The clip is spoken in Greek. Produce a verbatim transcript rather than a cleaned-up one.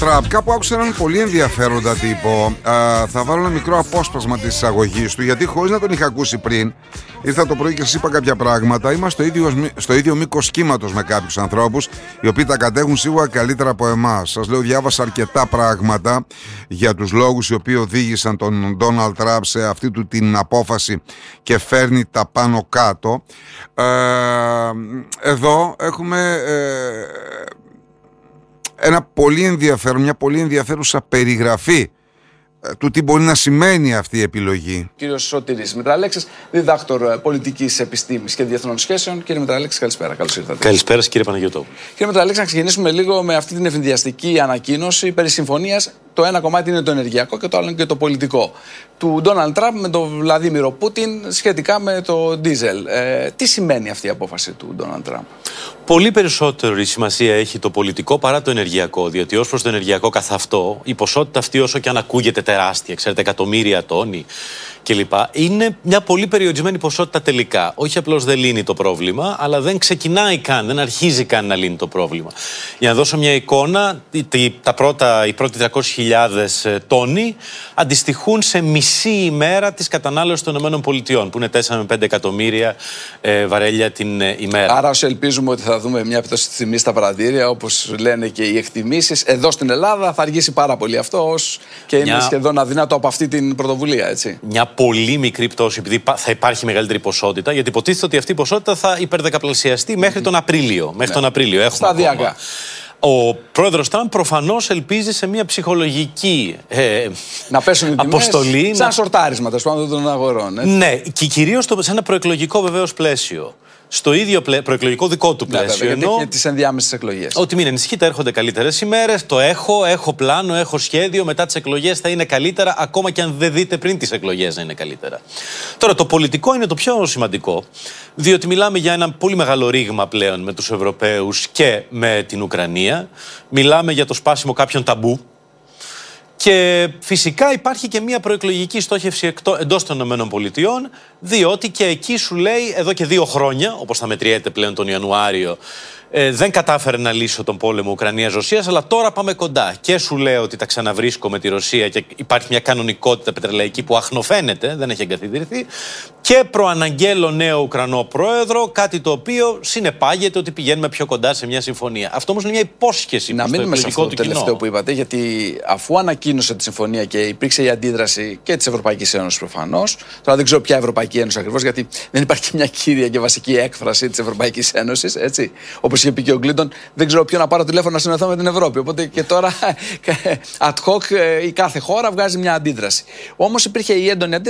Τραμπ. Κάπου άκουσα έναν πολύ ενδιαφέροντα τύπο. Α, θα βάλω ένα μικρό απόσπασμα της εισαγωγής του, γιατί χωρίς να τον είχα ακούσει πριν, ήρθα το πρωί και σας είπα κάποια πράγματα. Είμαστε στο ίδιο, στο ίδιο μήκος κύματος με κάποιους ανθρώπους, οι οποίοι τα κατέχουν σίγουρα καλύτερα από εμάς. Σας λέω, διάβασα αρκετά πράγματα για τους λόγους οι οποίοι οδήγησαν τον Ντόναλντ Τραμπ σε αυτή του την απόφαση και φέρνει τα πάνω κάτω. Ε, εδώ έχουμε Ε, ένα πολύ ενδιαφέρον, μια πολύ ενδιαφέρουσα περιγραφή ε, του τι μπορεί να σημαίνει αυτή η επιλογή. Κύριος Σωτήρης Μητραλέξης, διδάκτορ πολιτικής επιστήμης και διεθνών σχέσεων. Κύριε Μητραλέξη, καλησπέρα. Καλώς ήρθατε. Καλησπέρα, κύριε Παναγιώτο. Κύριε Μητραλέξη, να ξεκινήσουμε λίγο με αυτή την ευνηδιαστική ανακοίνωση περί συμφωνίας. Το ένα κομμάτι είναι το ενεργειακό και το άλλο είναι και το πολιτικό. Του Ντόναλντ Τραμπ με τον Βλαδίμιρο Πούτιν σχετικά με το ντίζελ. Ε, τι σημαίνει αυτή η απόφαση του Ντόναλντ Τραμπ? Πολύ περισσότερη σημασία έχει το πολιτικό παρά το ενεργειακό. Διότι ως προς το ενεργειακό καθ' αυτό, η ποσότητα αυτή, όσο και αν ακούγεται τεράστια, ξέρετε, εκατομμύρια τόνοι κλπ., είναι μια πολύ περιορισμένη ποσότητα τελικά. Όχι απλώς δεν λύνει το πρόβλημα, αλλά δεν ξεκινάει καν, δεν αρχίζει καν να λύνει το πρόβλημα. Για να δώσω μια εικόνα, τα πρώτα, οι πρώτοι τριακόσιες χιλιάδες τόνοι αντιστοιχούν σε μισή ημέρα της κατανάλωσης των ΗΠΑ, που είναι τέσσερα με πέντε εκατομμύρια ε, βαρέλια την ε, ημέρα. Άρα, όσο ελπίζουμε ότι θα δούμε μια πτώση της τιμής στα παρατήρια, όπως λένε και οι εκτιμήσεις, εδώ στην Ελλάδα θα αργήσει πάρα πολύ αυτό, ως και είναι μια... σχεδόν αδύνατο από αυτή την πρωτοβουλία, έτσι. Μια πολύ μικρή πτώση, επειδή θα υπάρχει μεγαλύτερη ποσότητα, γιατί υποτίθεται ότι αυτή η ποσότητα θα υπερδεκαπλασιαστεί μέχρι mm-hmm. τον Απρίλιο. Μέχρι ναι. τον Απρίλιο. Έχουμε σταδιακά. Ο πρόεδρος Τραμπ προφανώς ελπίζει σε μια ψυχολογική ε, να πέσουν οι τιμές, αποστολή. Σαν σορτάρισμα των αγορών. Έτσι. Ναι, και κυρίως σε ένα προεκλογικό βεβαίως πλαίσιο. Στο ίδιο πλαίσιο, προεκλογικό δικό του πλαίσιο. Ναι, βέβαια, και τις ενδιάμεσες εκλογές. Ότι μην ανησυχείτε, έρχονται καλύτερες ημέρες. Το έχω, έχω πλάνο, έχω σχέδιο. Μετά τις εκλογές θα είναι καλύτερα, ακόμα και αν δεν δείτε πριν τις εκλογές να είναι καλύτερα. Τώρα, το πολιτικό είναι το πιο σημαντικό, διότι μιλάμε για ένα πολύ μεγάλο ρήγμα πλέον με τους Ευρωπαίους και με την Ουκρανία. Μιλάμε για το σπάσιμο κάποιων ταμπού. Και φυσικά υπάρχει και μια προεκλογική στόχευση εντός των ΗΠΑ, διότι και εκεί σου λέει εδώ και δύο χρόνια, όπως θα μετριέται πλέον τον Ιανουάριο, ε, δεν κατάφερε να λύσω τον πόλεμο Ουκρανίας-Ρωσίας, αλλά τώρα πάμε κοντά. Και σου λέω ότι τα ξαναβρίσκω με τη Ρωσία και υπάρχει μια κανονικότητα πετρελαϊκή που αχνοφαίνεται, δεν έχει εγκαθιδρυθεί. Και προαναγγέλω νέο Ουκρανό πρόεδρο, κάτι το οποίο συνεπάγεται ότι πηγαίνουμε πιο κοντά σε μια συμφωνία. Αυτό όμως είναι μια υπόσχεση προς το εκλογικό του κοινό. Να μείνουμε σε αυτό το τελευταίο που είπατε, γιατί αφού ανακοίνωσε τη συμφωνία και υπήρξε η αντίδραση και της Ευρωπαϊκής Ένωσης προφανώς, τώρα δεν ξέρω ποια Ευρωπαϊκή Ένωση ακριβώς, γιατί δεν υπάρχει μια κύρια και βασική έκφραση της Ευρωπαϊκής Ένωσης, έτσι. Όπως είχε πει και ο Κλίντον, δεν ξέρω ποιο να πάρω τηλέφωνο να συνεννοηθώ με την Ευρώπη. Οπότε και τώρα ad hoc η κάθε χώρα βγάζει μια αντίδραση. Όμως υπήρχε η έντονη αντίδραση